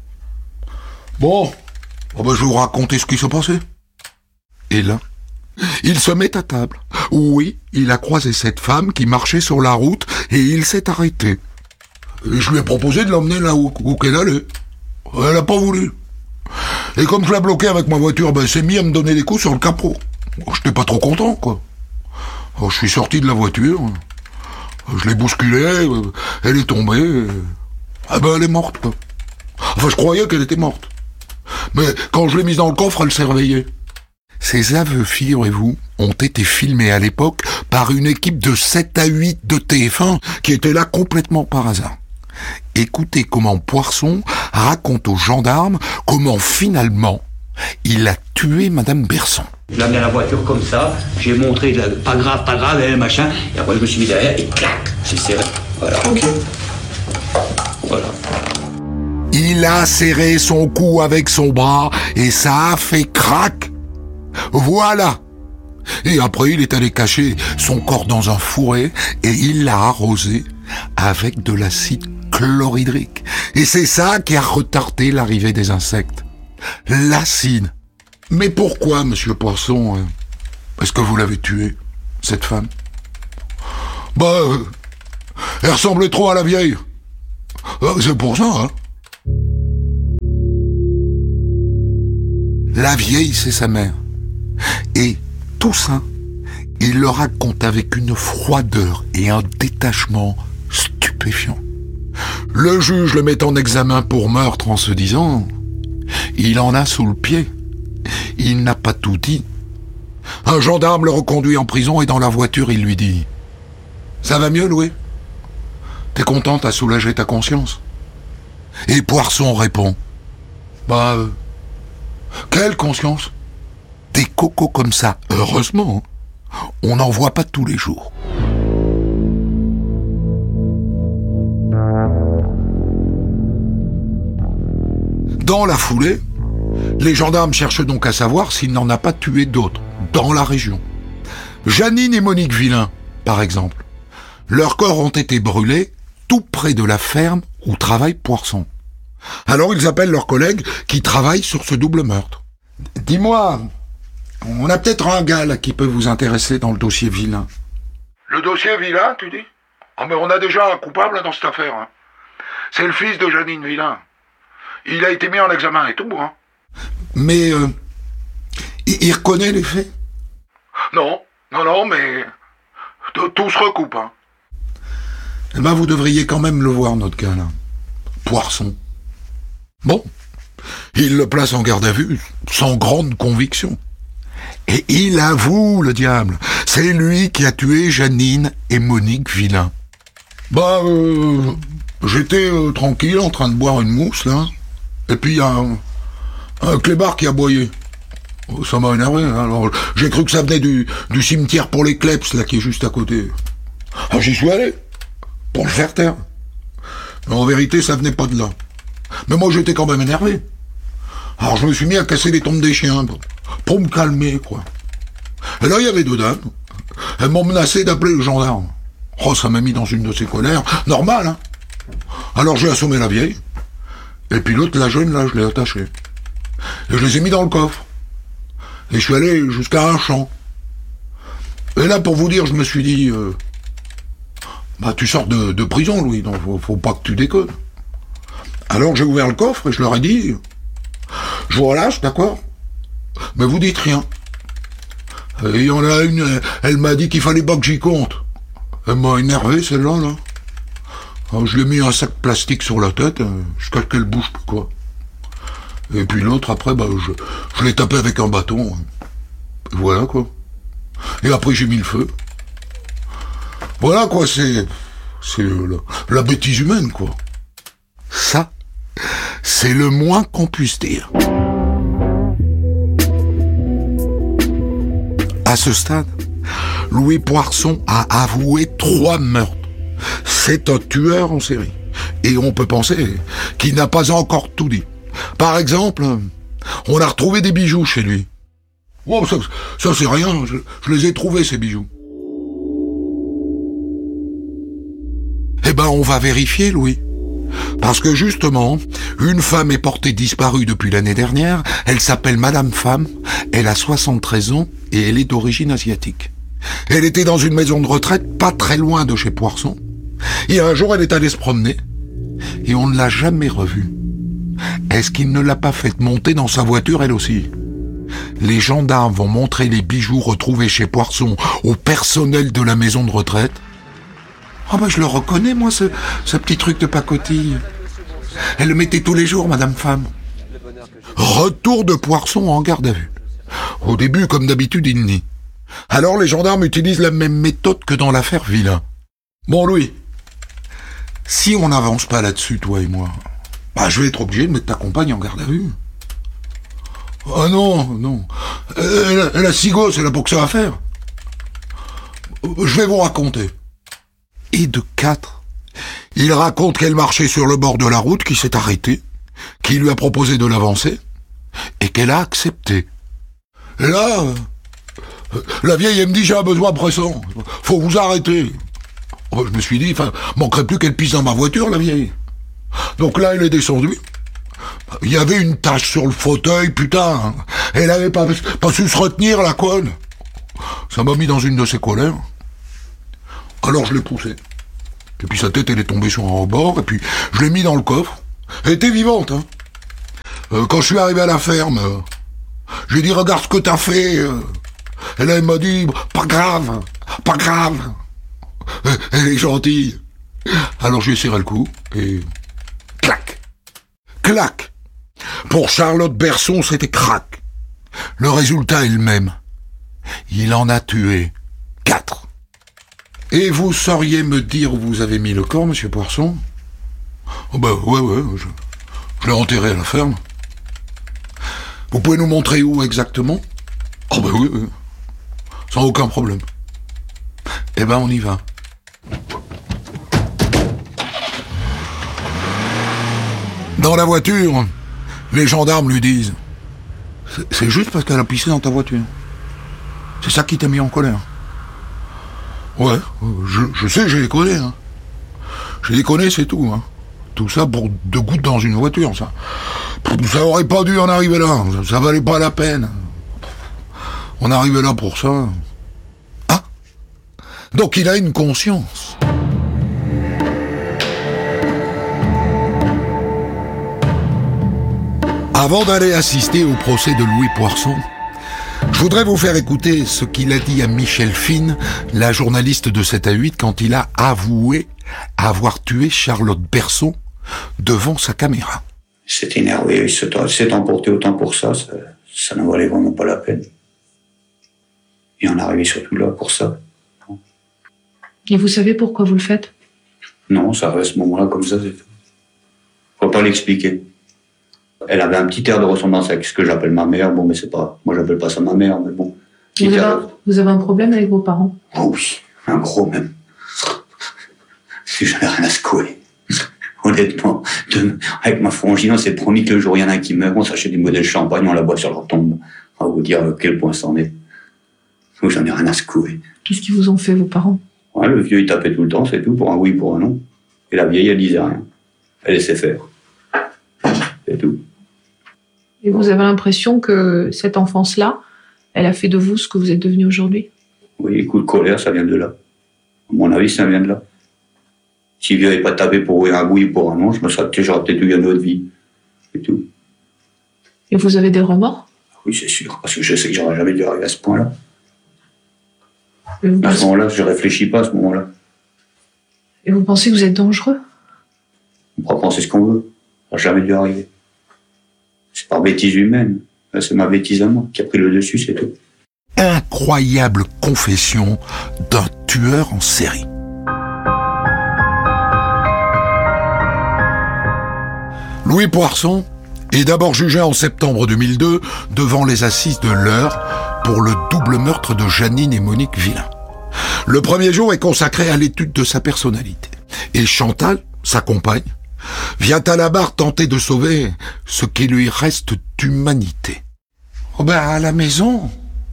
Bon, je vais vous raconter ce qui s'est passé. Et là, il se met à table. Oui, il a croisé cette femme qui marchait sur la route et il s'est arrêté. Et je lui ai proposé de l'emmener là où qu'elle allait. Elle n'a pas voulu. Et comme je l'ai bloqué avec ma voiture, elle s'est mis à me donner des coups sur le capot. J'étais pas trop content, quoi. Alors, je suis sorti de la voiture, je l'ai bousculée, elle est tombée, elle est morte, quoi. Enfin, je croyais qu'elle était morte. Mais quand je l'ai mise dans le coffre, elle s'est réveillée. Ces aveux, figurez-vous, ont été filmés à l'époque par une équipe de 7 à 8 de TF1 qui était là complètement par hasard. Écoutez comment Poisson raconte aux gendarmes comment finalement il a tué Madame Berson. Je l'ai amené à la voiture comme ça, j'ai montré pas grave, machin, et après je me suis mis derrière et clac, j'ai serré. Voilà. Ok. Voilà. Il a serré son cou avec son bras et ça a fait crac. Voilà. Et après, il est allé cacher son corps dans un fourré et il l'a arrosé avec de l'acide chlorhydrique. Et c'est ça qui a retardé l'arrivée des insectes. L'acide. Mais pourquoi, monsieur Poisson, est-ce que vous l'avez tuée, cette femme? Elle ressemblait trop à la vieille. C'est pour ça, La vieille, c'est sa mère. Et tout ça, il le raconte avec une froideur et un détachement stupéfiant. Le juge le met en examen pour meurtre en se disant « Il en a sous le pied. Il n'a pas tout dit. » Un gendarme le reconduit en prison et dans la voiture, il lui dit « Ça va mieux, Louis? T'es content, t'as soulagé ta conscience ?» Et Poisson répond « Quelle conscience? Des cocos comme ça, heureusement, on n'en voit pas tous les jours. » Dans la foulée, les gendarmes cherchent donc à savoir s'il n'en a pas tué d'autres, dans la région. Janine et Monique Villain, par exemple. Leurs corps ont été brûlés tout près de la ferme où travaille Poisson. Alors ils appellent leurs collègues qui travaillent sur ce double meurtre. « Dis-moi, On a peut-être un gars là qui peut vous intéresser dans le dossier Villain. Le dossier Villain, tu dis? Ah mais on a déjà un coupable dans cette affaire. Hein. C'est le fils de Janine Villain. Il a été mis en examen et tout. Hein. Mais il reconnaît les faits? Non, mais tout se recoupe. Hein. Eh ben vous devriez quand même le voir, notre gars là. Poisson. Bon, il le place en garde à vue, sans grande conviction. Et il avoue, le diable, c'est lui qui a tué Janine et Monique Villain. Bah, j'étais tranquille en train de boire une mousse, là, et puis il y a un clébard qui a aboyé. Ça m'a énervé, hein. Alors j'ai cru que ça venait du cimetière pour les kleps, là, qui est juste à côté. Alors j'y suis allé, pour le faire taire. Mais en vérité, ça venait pas de là. Mais moi, j'étais quand même énervé. Alors je me suis mis à casser les tombes des chiens, pour me calmer, quoi. Et là, il y avait deux dames. Elles m'ont menacé d'appeler le gendarme. Oh, ça m'a mis dans une de ces colères. Normal, hein. Alors j'ai assommé la vieille. Et puis l'autre, la jeune, là, je l'ai attachée. Et je les ai mis dans le coffre. Et je suis allé jusqu'à un champ. Et là, pour vous dire, je me suis dit... bah, tu sors de prison, Louis, donc faut pas que tu déconnes. Alors j'ai ouvert le coffre et je leur ai dit... Je vous relâche, d'accord? Mais vous dites rien. Et il y en a une, elle m'a dit qu'il fallait pas que j'y compte. Elle m'a énervé, celle-là, là. Alors, je lui ai mis un sac plastique sur la tête, jusqu'à ce qu'elle bouge plus, quoi. Et puis l'autre, après, bah, je l'ai tapé avec un bâton. Et voilà, quoi. Et après, j'ai mis le feu. Voilà, quoi, c'est la bêtise humaine, quoi. Ça, c'est le moins qu'on puisse dire. À ce stade, Louis Poisson a avoué 3 meurtres. C'est un tueur en série. Et on peut penser qu'il n'a pas encore tout dit. Par exemple, on a retrouvé des bijoux chez lui. Oh, ça c'est rien, je les ai trouvés, ces bijoux. Eh ben, on va vérifier, Louis. Parce que justement, une femme est portée disparue depuis l'année dernière, elle s'appelle Madame Femme, elle a 73 ans et elle est d'origine asiatique. Elle était dans une maison de retraite pas très loin de chez Poisson, et un jour elle est allée se promener, et on ne l'a jamais revue. Est-ce qu'il ne l'a pas fait monter dans sa voiture elle aussi? Les gendarmes vont montrer les bijoux retrouvés chez Poisson au personnel de la maison de retraite. Ah bah je le reconnais, moi, ce petit truc de pacotille. Elle le mettait tous les jours, Madame Femme. Retour de Poisson en garde à vue. Au début, comme d'habitude, il nie. Alors les gendarmes utilisent la même méthode que dans l'affaire Villain. Bon, Louis, si on n'avance pas là-dessus, toi et moi, bah je vais être obligé de mettre ta compagne en garde à vue. Ah non. Elle a 6 gosses, elle a pour que ça à faire. Je vais vous raconter. Et de 4, il raconte qu'elle marchait sur le bord de la route, qui s'est arrêtée, qui lui a proposé de l'avancer, et qu'elle a accepté. Et là, la vieille, elle me dit, j'ai un besoin pressant, faut vous arrêter. Je me suis dit, manquerait plus qu'elle pisse dans ma voiture, la vieille. Donc là, elle est descendue. Il y avait une tache sur le fauteuil, putain. Elle avait pas su se retenir, la conne. Ça m'a mis dans une de ses colères. Alors je l'ai poussée. Et puis sa tête, elle est tombée sur un rebord, et puis je l'ai mis dans le coffre. Elle était vivante, hein. Quand je suis arrivé à la ferme, j'ai dit, regarde ce que t'as fait. Et là, elle m'a dit, pas grave. Elle est gentille. Alors je lui ai serré le cou, et... Clac. Pour Charlotte Berson, c'était crac. Le résultat est le même. Il en a tué 4. Et vous sauriez me dire où vous avez mis le corps, monsieur Poisson? Oh ben, ouais, je l'ai enterré à la ferme. Vous pouvez nous montrer où exactement? Oh ben oui, sans aucun problème. Eh ben, on y va. Dans la voiture, les gendarmes lui disent « C'est juste parce qu'elle a pissé dans ta voiture. C'est ça qui t'a mis en colère. » Ouais, je sais, j'ai déconné. Hein. J'ai déconné, c'est tout. Hein. Tout ça pour 2 gouttes dans une voiture, ça. Ça aurait pas dû en arriver là. Ça valait pas la peine. On arrive là pour ça. Ah, donc il a une conscience. Avant d'aller assister au procès de Louis Poirson, je voudrais vous faire écouter ce qu'il a dit à Michel Fine, la journaliste de 7 à 8, quand il a avoué avoir tué Charlotte Berson devant sa caméra. C'est énervé, il s'est emporté autant pour ça n'en valait vraiment pas la peine. Et on est arrivé surtout là pour ça. Et vous savez pourquoi vous le faites? Non, ça reste à ce moment-là comme ça, c'est tout. Faut pas l'expliquer. Elle avait un petit air de ressemblance avec ce que j'appelle ma mère. Bon, mais c'est pas... Moi, j'appelle pas ça ma mère, mais bon. Vous avez un problème avec vos parents? Oh oui, un gros même. Si j'en ai rien à secouer. Honnêtement, avec ma frangine, on s'est promis que le jour où il y en a un qui meurt, on s'achète du modèle champagne, on la boit sur leur tombe. On va vous dire à quel point c'en est. Donc j'en ai rien à secouer. Qu'est-ce qu'ils vous ont fait, vos parents? Ouais, le vieux, il tapait tout le temps, c'est tout, pour un oui, pour un non. Et la vieille, elle disait rien. Elle laissait faire. C'est tout. Et vous avez l'impression que cette enfance-là, elle a fait de vous ce que vous êtes devenu aujourd'hui? Oui, coup de colère, ça vient de là. À mon avis, ça vient de là. Si le vieux n'avait pas tapé pour un oui, pour un non, j'aurais peut-être eu une autre vie. C'est tout. Et vous avez des remords? Oui, c'est sûr, parce que je sais que j'aurais jamais dû arriver à ce point-là. À ce moment-là, je réfléchis pas à ce moment-là. Et vous pensez que vous êtes dangereux? On pourra penser ce qu'on veut. Ça n'a jamais dû arriver. C'est par bêtise humaine. Là, c'est ma bêtise à moi qui a pris le dessus, c'est tout. Incroyable confession d'un tueur en série. Louis Poirson est d'abord jugé en septembre 2002 devant les assises de l'Eure pour le double meurtre de Janine et Monique Villain. Le premier jour est consacré à l'étude de sa personnalité. Et Chantal, sa compagne, vient à la barre tenter de sauver ce qui lui reste d'humanité. Oh ben, à la maison,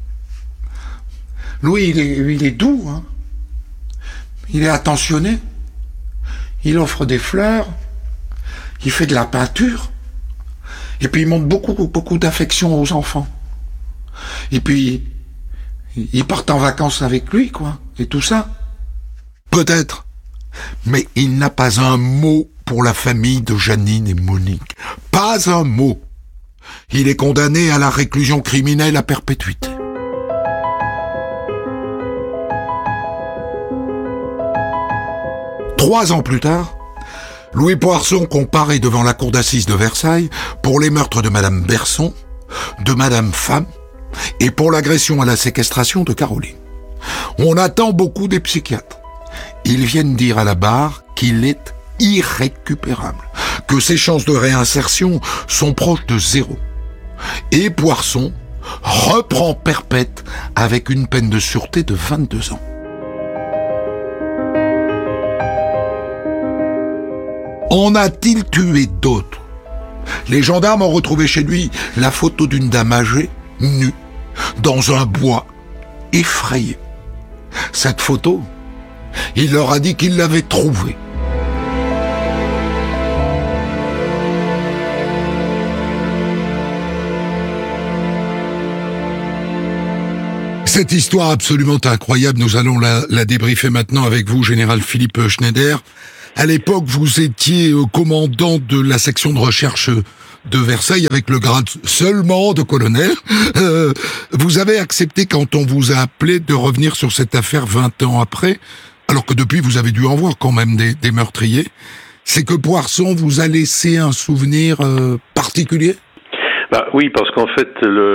Louis, il est doux, hein. Il est attentionné. Il offre des fleurs. Il fait de la peinture. Et puis il montre beaucoup d'affection aux enfants. Et puis, ils partent en vacances avec lui, quoi. Et tout ça. Peut-être. Mais il n'a pas un mot pour la famille de Janine et Monique. Pas un mot. Il est condamné à la réclusion criminelle à perpétuité. Trois ans plus tard, Louis Poirson comparaît devant la cour d'assises de Versailles pour les meurtres de Madame Berson, de Madame Femme et pour l'agression à la séquestration de Caroline. On attend beaucoup des psychiatres. Ils viennent dire à la barre qu'il est irrécupérable, que ses chances de réinsertion sont proches de zéro. Et Poirson reprend perpète avec une peine de sûreté de 22 ans. En a-t-il tué d'autres? Les gendarmes ont retrouvé chez lui la photo d'une dame âgée, nue, dans un bois, effrayée. Cette photo, il leur a dit qu'il l'avait trouvée. Cette histoire absolument incroyable, nous allons la débriefer maintenant avec vous, Général Philippe Schneider. À l'époque, vous étiez commandant de la section de recherche de Versailles avec le grade seulement de colonel. Vous avez accepté quand on vous a appelé de revenir sur cette affaire 20 ans après, alors que depuis vous avez dû en voir quand même des meurtriers. C'est que Poirson vous a laissé un souvenir particulier? Bah oui, parce qu'en fait,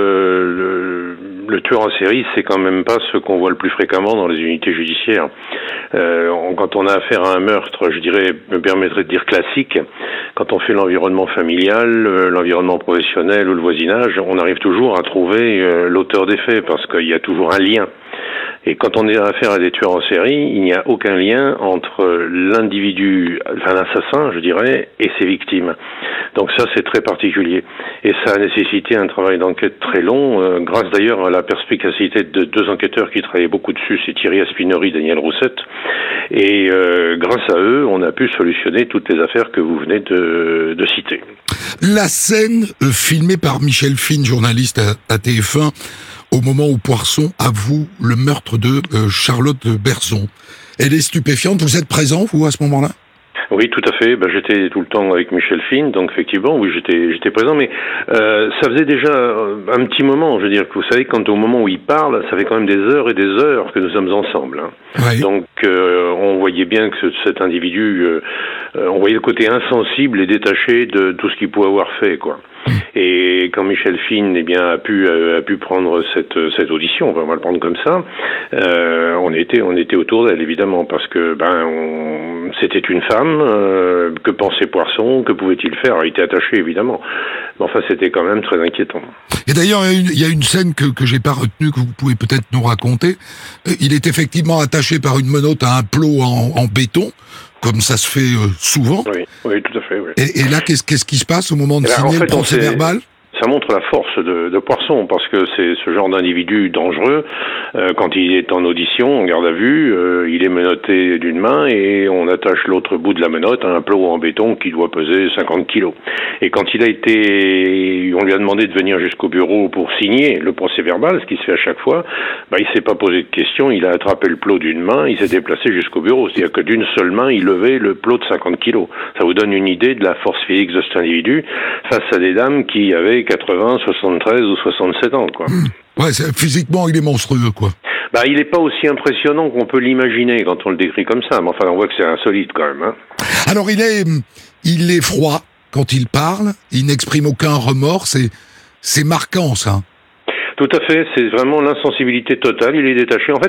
le tueur en série, c'est quand même pas ce qu'on voit le plus fréquemment dans les unités judiciaires. Quand on a affaire à un meurtre, je dirais, me permettrait de dire classique, quand on fait l'environnement familial, l'environnement professionnel ou le voisinage, on arrive toujours à trouver l'auteur des faits, parce qu'il y a toujours un lien. Et quand on est à affaire à des tueurs en série, il n'y a aucun lien entre l'individu, enfin l'assassin, je dirais, et ses victimes. Donc ça, c'est très particulier. Et ça a nécessité un travail d'enquête très long, grâce d'ailleurs à la perspicacité de deux enquêteurs qui travaillaient beaucoup dessus, c'est Thierry Aspinori et Daniel Roussette. Et grâce à eux, on a pu solutionner toutes les affaires que vous venez de citer. La scène filmée par Michel Fine, journaliste à TF1, au moment où Poisson avoue le meurtre de Charlotte Berson. Elle est stupéfiante. Vous êtes présent, vous, à ce moment-là? Oui, tout à fait. J'étais tout le temps avec Michel Fine, donc effectivement, oui, j'étais présent. Mais ça faisait déjà un petit moment. Je veux dire que vous savez, quand au moment où il parle, ça fait quand même des heures et des heures que nous sommes ensemble. Hein. Oui. Donc, on voyait bien que cet individu, on voyait le côté insensible et détaché de tout ce qu'il pouvait avoir fait, quoi. Et quand Michel Fine, a pu prendre cette audition, on va le prendre comme ça, on était autour d'elle, évidemment, parce que c'était une femme. Que pensait Poisson? Que pouvait-il faire? Il était attaché, évidemment. Mais enfin, c'était quand même très inquiétant. Et d'ailleurs, il y a une scène que j'ai pas retenue, que vous pouvez peut-être nous raconter. Il est effectivement attaché par une menotte à un plot en béton, comme ça se fait souvent. Oui, tout à fait. Oui. Et là, qu'est-ce qui se passe au moment de signer le procès-verbal? Ça montre la force de Poisson, parce que c'est ce genre d'individu dangereux. Quand il est en audition, en garde à vue, il est menotté d'une main et on attache l'autre bout de la menotte à un plot en béton qui doit peser 50 kilos. Et quand on lui a demandé de venir jusqu'au bureau pour signer le procès-verbal, ce qui se fait à chaque fois, il s'est pas posé de questions, il a attrapé le plot d'une main, il s'est déplacé jusqu'au bureau. C'est-à-dire que d'une seule main, il levait le plot de 50 kilos. Ça vous donne une idée de la force physique de cet individu face à des dames qui avaient 80, 73 ou 67 ans, quoi. Ouais, physiquement, il est monstrueux, quoi. Il n'est pas aussi impressionnant qu'on peut l'imaginer quand on le décrit comme ça, mais enfin, on voit que c'est insolite, quand même, hein. Alors, il est froid quand il parle, il n'exprime aucun remords, c'est marquant, ça. Tout à fait, c'est vraiment l'insensibilité totale, il est détaché. En fait,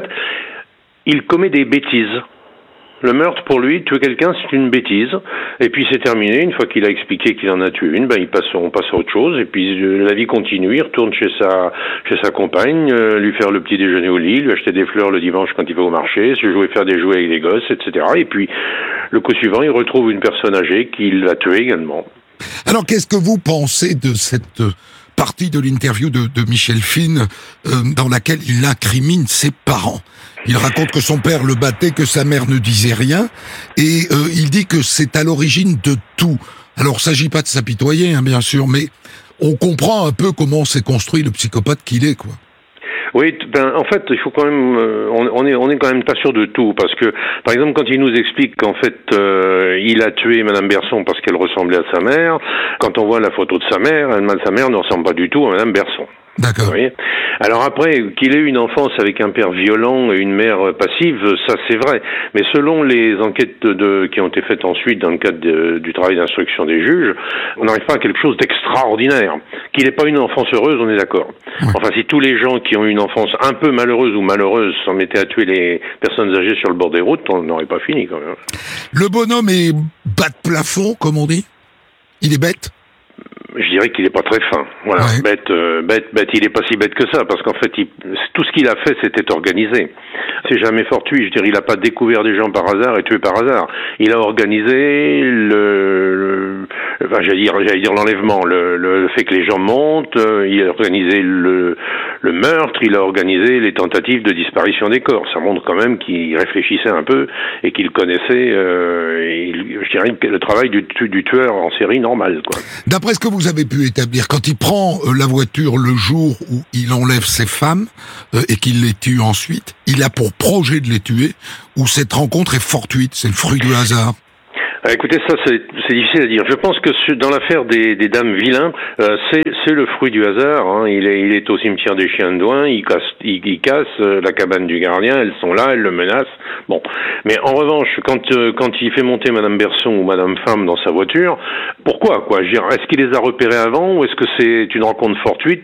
il commet des bêtises. Le meurtre, pour lui, tuer quelqu'un, c'est une bêtise. Et puis c'est terminé. Une fois qu'il a expliqué qu'il en a tué une, on passe à autre chose. Et puis la vie continue. Il retourne chez sa compagne, lui faire le petit déjeuner au lit, lui acheter des fleurs le dimanche quand il va au marché, faire des jouets avec les gosses, etc. Et puis le coup suivant, il retrouve une personne âgée qu'il a tuée également. Alors qu'est-ce que vous pensez de cette partie de l'interview de Michel Fine dans laquelle il incrimine ses parents? Il raconte que son père le battait, que sa mère ne disait rien, et il dit que c'est à l'origine de tout. Alors, il ne s'agit pas de s'apitoyer, hein, bien sûr, mais on comprend un peu comment s'est construit le psychopathe qu'il est, quoi. Oui, en fait, il faut quand même, on est quand même pas sûr de tout, parce que, par exemple, quand il nous explique qu'en fait, il a tué Madame Berson parce qu'elle ressemblait à sa mère, quand on voit la photo de sa mère ne ressemble pas du tout à Madame Berson. D'accord. Oui. Alors après, qu'il ait eu une enfance avec un père violent et une mère passive, ça c'est vrai. Mais selon les enquêtes qui ont été faites ensuite dans le cadre du travail d'instruction des juges, on n'arrive pas à quelque chose d'extraordinaire. Qu'il n'ait pas une enfance heureuse, on est d'accord. Ouais. Enfin, si tous les gens qui ont eu une enfance un peu malheureuse ou malheureuse s'en mettaient à tuer les personnes âgées sur le bord des routes, on n'aurait pas fini quand même. Le bonhomme est bas de plafond, comme on dit? Il est bête? Je dirais qu'il est pas très fin. Voilà, ouais. Bête, il est pas si bête que ça, parce qu'en fait, tout ce qu'il a fait, c'était organisé. C'est jamais fortuit. Je dirais, il a pas découvert des gens par hasard et tué par hasard. Il a organisé j'allais dire l'enlèvement, le fait que les gens montent. Il a organisé le meurtre. Il a organisé les tentatives de disparition des corps. Ça montre quand même qu'il réfléchissait un peu et qu'il connaissait, je dirais, le travail du tueur en série normal, quoi. D'après ce que vous avez pu établir, quand il prend la voiture le jour où il enlève ses femmes et qu'il les tue ensuite, il a pour projet de les tuer, ou cette rencontre est fortuite, c'est le fruit du hasard? Écoutez, ça c'est difficile à dire. Je pense que dans l'affaire des dames vilains, c'est le fruit du hasard. Hein. Il est au cimetière des Chiens de Douin, il casse la cabane du gardien, elles sont là, elles le menacent. Bon, mais en revanche, quand il fait monter Madame Berson ou Madame Femme dans sa voiture, pourquoi, quoi? Je veux dire, est-ce qu'il les a repérées avant ou est-ce que c'est une rencontre fortuite?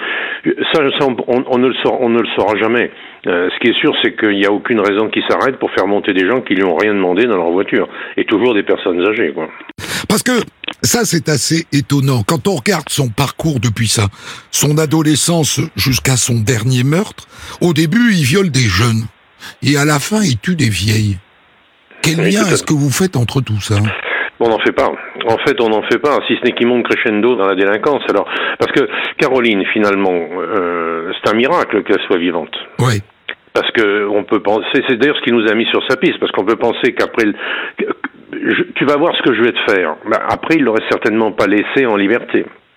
On ne le saura jamais. Ce qui est sûr, c'est qu'il n'y a aucune raison qu'il s'arrête pour faire monter des gens qui lui ont rien demandé dans leur voiture. Et toujours des personnes âgées, quoi. Parce que ça, c'est assez étonnant. Quand on regarde son parcours depuis son adolescence jusqu'à son dernier meurtre, au début, il viole des jeunes. Et à la fin, il tue des vieilles. Quel lien est-ce que vous faites entre tout ça? On n'en fait pas. En fait, on n'en fait pas, si ce n'est qu'il monte crescendo dans la délinquance. Alors, parce que Caroline, finalement, c'est un miracle qu'elle soit vivante. Oui. Parce que on peut penser, c'est d'ailleurs ce qui nous a mis sur sa piste, parce qu'on peut penser qu'après, tu vas voir ce que je vais te faire. Après, il l'aurait certainement pas laissé en liberté.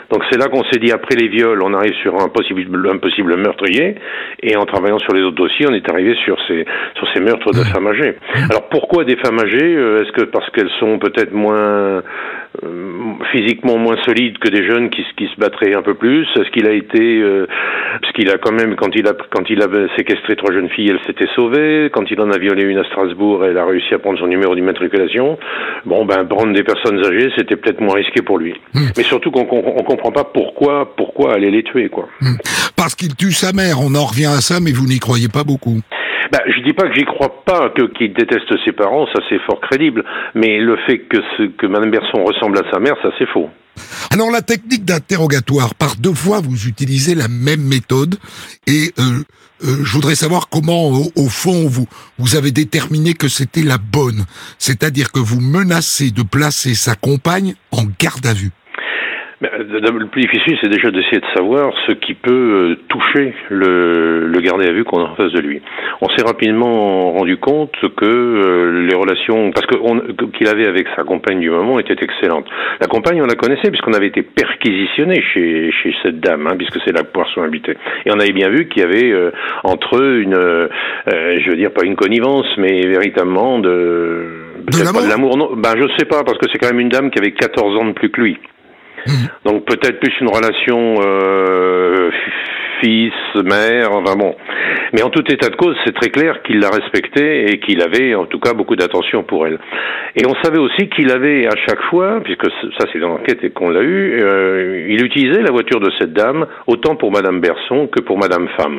Donc c'est là qu'on s'est dit, après les viols, on arrive sur un possible meurtrier, et en travaillant sur les autres dossiers, on est arrivé sur ces meurtres de femmes âgées. Alors pourquoi des femmes âgées? Est-ce que parce qu'elles sont peut-être moins physiquement moins solides que des jeunes qui se battraient un peu plus? Est-ce qu'il a été parce qu'il a quand même, quand il a séquestré 3 jeunes filles, elle s'était sauvée. Quand il en a violé une à Strasbourg, elle a réussi à prendre son numéro d'immatriculation. Bon, prendre des personnes âgées, c'était peut-être moins risqué pour lui. Mais surtout qu'on comprend pas pourquoi aller les tuer, quoi. Parce qu'il tue sa mère, on en revient à ça, mais vous n'y croyez pas beaucoup. Je dis pas que j'y crois pas, qu'il déteste ses parents, ça c'est fort crédible. Mais le fait que Madame Berson ressemble à sa mère, ça c'est faux. Alors la technique d'interrogatoire, par 2 fois vous utilisez la même méthode, et je voudrais savoir comment, au fond, vous avez déterminé que c'était la bonne. C'est-à-dire que vous menacez de placer sa compagne en garde à vue. Le plus difficile, c'est déjà d'essayer de savoir ce qui peut toucher le gardé à vue qu'on a en face de lui. On s'est rapidement rendu compte que les relations, qu'il avait avec sa compagne du moment étaient excellentes. La compagne, on la connaissait puisqu'on avait été perquisitionné chez cette dame, puisque c'est là que Poisson habitait. Et on avait bien vu qu'il y avait entre eux je veux dire pas une connivence, mais véritablement de l'amour. Non, je sais pas, parce que c'est quand même une dame qui avait 14 ans de plus que lui. Donc peut-être plus une relation fils, mère, Mais en tout état de cause, c'est très clair qu'il la respectait et qu'il avait en tout cas beaucoup d'attention pour elle. Et on savait aussi qu'il avait à chaque fois, puisque ça c'est dans l'enquête et qu'on l'a eu, il utilisait la voiture de cette dame autant pour Madame Berson que pour Madame Femme.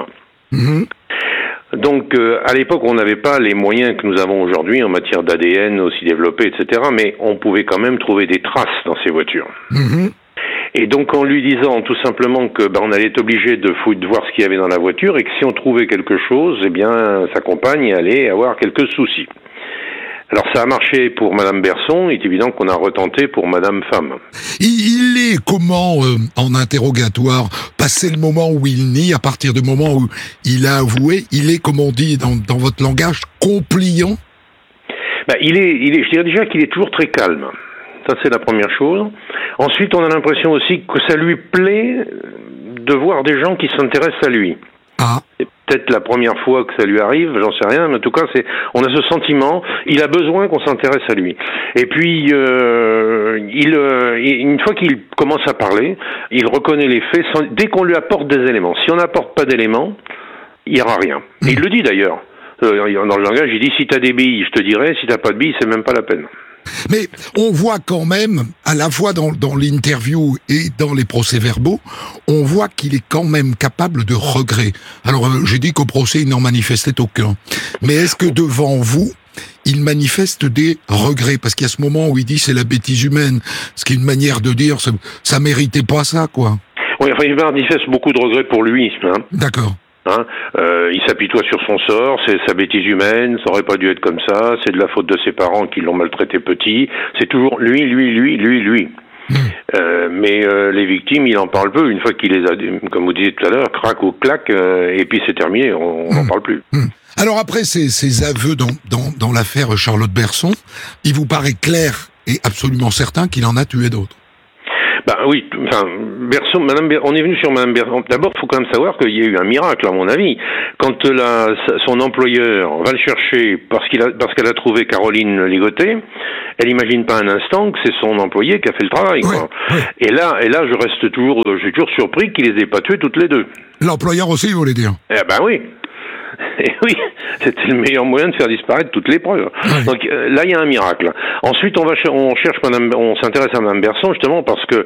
Donc, à l'époque, on n'avait pas les moyens que nous avons aujourd'hui en matière d'ADN aussi développé, etc., mais on pouvait quand même trouver des traces dans ces voitures. Et donc, en lui disant tout simplement que on allait être obligé de voir ce qu'il y avait dans la voiture, et que si on trouvait quelque chose, sa compagne allait avoir quelques soucis. Alors ça a marché pour Madame Berson, il est évident qu'on a retenté pour Madame Femme. Il est comment en interrogatoire, passé le moment où il nie, à partir du moment où il a avoué, il est, comme on dit dans votre langage, compliant? Je dirais déjà qu'il est toujours très calme. Ça c'est la première chose. Ensuite, on a l'impression aussi que ça lui plaît de voir des gens qui s'intéressent à lui. C'est peut-être la première fois que ça lui arrive, j'en sais rien, mais en tout cas, on a ce sentiment, il a besoin qu'on s'intéresse à lui. Et puis, une fois qu'il commence à parler, il reconnaît les faits dès qu'on lui apporte des éléments. Si on n'apporte pas d'éléments, il n'y aura rien. Et il le dit d'ailleurs. Dans le langage, il dit, si t'as des billes, je te dirai, si t'as pas de billes, c'est même pas la peine. Mais on voit quand même, à la fois dans l'interview et dans les procès-verbaux, on voit qu'il est quand même capable de regret. Alors, j'ai dit qu'au procès, il n'en manifestait aucun. Mais est-ce que devant vous, il manifeste des regrets? Parce qu'il y a ce moment où il dit c'est la bêtise humaine, ce qui est une manière de dire ça méritait pas ça, quoi. Oui, il manifeste beaucoup de regrets pour lui. D'accord. Il s'apitoie sur son sort, c'est sa bêtise humaine, ça aurait pas dû être comme ça, c'est de la faute de ses parents qui l'ont maltraité petit, c'est toujours lui. Mais les victimes, il en parle peu, une fois qu'il les a, comme vous disiez tout à l'heure, crac ou clac, et puis c'est terminé, on n'en parle plus. Alors après ces aveux dans l'affaire Charlotte Berson, il vous paraît clair et absolument certain qu'il en a tué d'autres? Oui, Berson, on est venu sur Madame Berson. D'abord, il faut quand même savoir qu'il y a eu un miracle, à mon avis. Quand son employeur va le chercher parce qu'elle a trouvé Caroline ligotée, elle imagine pas un instant que c'est son employé qui a fait le travail, quoi. Ouais. Et là, je suis toujours surpris qu'il les ait pas tués toutes les deux. L'employeur aussi, vous voulez dire? Oui. Et oui, c'était le meilleur moyen de faire disparaître toutes les preuves. Oui. Donc là, il y a un miracle. Ensuite, on s'intéresse à Madame Berson justement parce que